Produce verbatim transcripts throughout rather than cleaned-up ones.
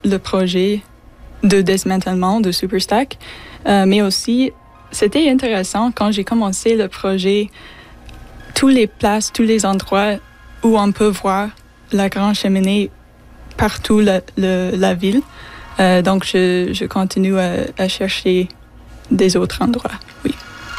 le projet de démantèlement de Superstack, euh, mais aussi, c'était intéressant quand j'ai commencé le projet, toutes les places, tous les endroits où on peut voir la grande cheminée partout la, le, la ville. Euh, donc, je, je continue à, à chercher des autres endroits, oui.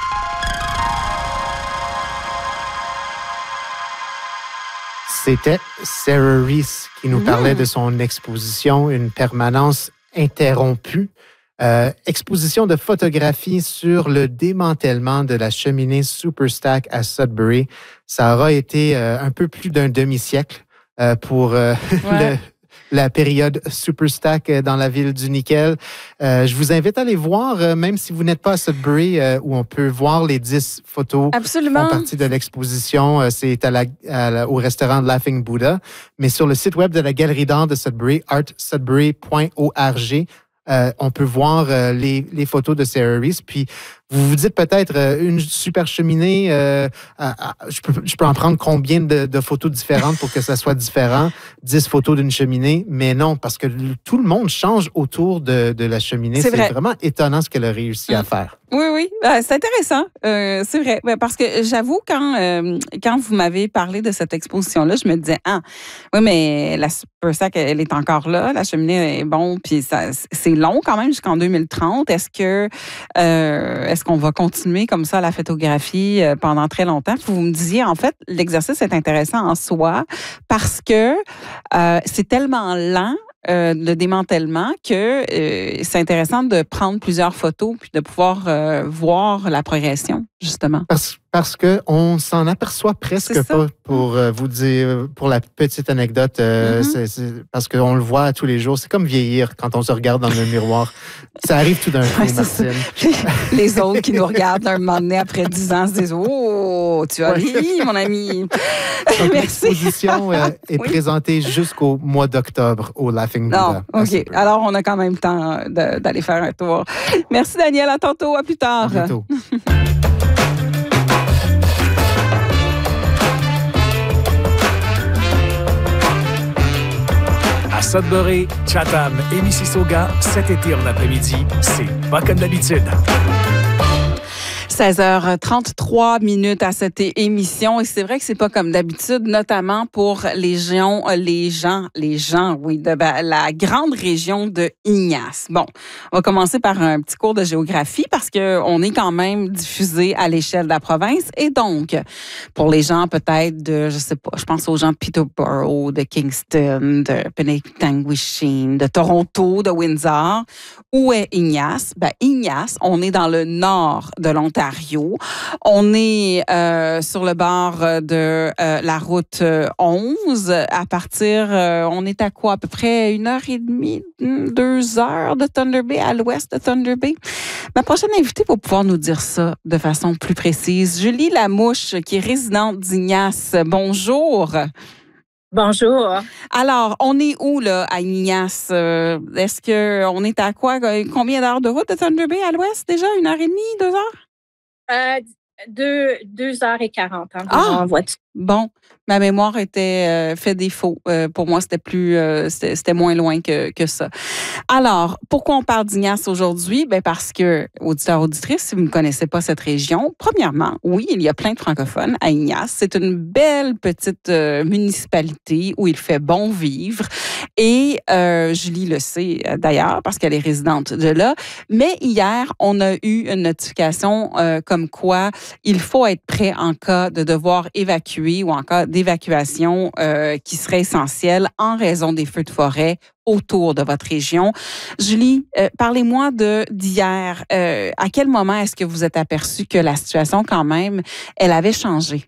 C'était Sarah Reese qui nous parlait de son exposition, une permanence interrompue. Euh, exposition de photographie sur le démantèlement de la cheminée Superstack à Sudbury. Ça aura été euh, un peu plus d'un demi-siècle euh, pour euh, ouais. le, la période Superstack dans la ville du nickel. Euh, je vous invite à aller voir, euh, même si vous n'êtes pas à Sudbury, euh, où on peut voir les dix photos Absolument. qui font partie de l'exposition. Euh, c'est à la, à la, au restaurant Laughing Buddha. Mais sur le site web de la Galerie d'art de Sudbury, art sudbury point org, Euh, on peut voir euh, les, les photos de Sarah Reese. Puis, vous vous dites peut-être euh, une super cheminée, euh, à, à, je, peux, je peux en prendre combien de, de photos différentes pour que ça soit différent? dix photos d'une cheminée, mais non, parce que tout le monde change autour de, de la cheminée. C'est, c'est vrai. vraiment étonnant ce qu'elle a réussi mmh. à faire. Oui, oui, euh, c'est intéressant. Euh, c'est vrai. Parce que j'avoue, quand, euh, quand vous m'avez parlé de cette exposition-là, je me disais, ah, oui, mais la Superstack, elle est encore là, la cheminée est bon, puis ça, c'est long quand même jusqu'en deux mille trente. Est-ce que euh, est-ce qu'on va continuer comme ça la photographie pendant très longtemps? Puis vous me disiez, en fait, l'exercice est intéressant en soi parce que euh, c'est tellement lent. Euh, le démantèlement, que euh, c'est intéressant de prendre plusieurs photos puis de pouvoir euh, voir la progression, justement. Parce, parce qu'on s'en aperçoit presque pas, pour euh, vous dire, pour la petite anecdote, euh, mm-hmm. c'est, c'est, parce qu'on le voit tous les jours. C'est comme vieillir quand on se regarde dans le miroir. Ça arrive tout d'un coup, ouais, Martine. Les, les autres qui nous regardent un moment donné après dix ans se disent « Oh, tu as ri, mon ami! » Donc, l'exposition euh, est oui. présentée jusqu'au mois d'octobre au Laughing Buddha. Non, OK. Alors, on a quand même le temps de, d'aller faire un tour. Merci, Daniel. À tantôt. À plus tard. À bientôt. À Sudbury, Chatham et Mississauga, cet été en après-midi, c'est pas comme d'habitude. seize heures trente-trois minutes à cette émission et c'est vrai que c'est pas comme d'habitude, notamment pour les gens, les gens, les gens, oui, de la grande région de Ignace. Bon, on va commencer par un petit cours de géographie parce que on est quand même diffusé à l'échelle de la province et donc pour les gens peut-être de, je sais pas, je pense aux gens de Peterborough, de Kingston, de Penetanguishene, de Toronto, de Windsor. Où est Ignace? Ben Ignace, on est dans le nord de l'Ontario. On est euh, sur le bord de euh, la route onze. À partir, euh, on est à quoi? À peu près une heure et demie, deux heures de Thunder Bay, à l'ouest de Thunder Bay. Ma prochaine invitée va pouvoir nous dire ça de façon plus précise. Julie Lamouche, qui est résidente d'Ignace. Bonjour. Bonjour. Alors, on est où, là, à Ignace? Euh, est-ce qu'on est à quoi? Combien d'heures de route de Thunder Bay à l'ouest déjà? Une heure et demie, deux heures? Euh, deux, deux heures et quarante hein, ah, en voiture. Bon, ma mémoire était euh, fait défaut. Euh, pour moi, c'était plus, euh, c'était, c'était moins loin que, que ça. Alors, pourquoi on parle d'Ignace aujourd'hui? Ben parce que, auditeurs, auditrices, si vous ne connaissez pas cette région, premièrement, oui, il y a plein de francophones à Ignace. C'est une belle petite euh, municipalité où il fait bon vivre. Et euh, Julie le sait d'ailleurs parce qu'elle est résidente de là. Mais hier, on a eu une notification euh, comme quoi il faut être prêt en cas de devoir évacuer ou en cas d'évacuation euh, qui serait essentielle en raison des feux de forêt autour de votre région. Julie, euh, parlez-moi de d'hier. Euh, à quel moment est-ce que vous êtes aperçu que la situation, quand même, elle avait changé?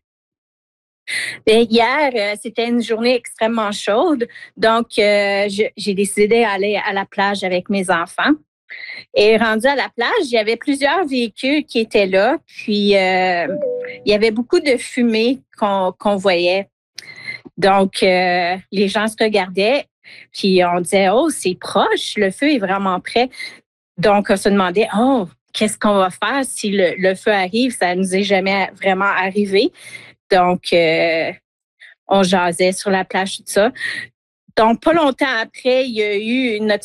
Bien, hier, euh, c'était une journée extrêmement chaude. Donc, euh, je, j'ai décidé d'aller à la plage avec mes enfants. Et rendu à la plage, il y avait plusieurs véhicules qui étaient là. Puis, euh, il y avait beaucoup de fumée qu'on, qu'on voyait. Donc, euh, les gens se regardaient. Puis, on disait, oh, c'est proche, le feu est vraiment près. Donc, on se demandait, oh, qu'est-ce qu'on va faire si le, le feu arrive? Ça ne nous est jamais vraiment arrivé. Donc, euh, on jasait sur la plage, tout ça. Donc, pas longtemps après, il y a eu une notification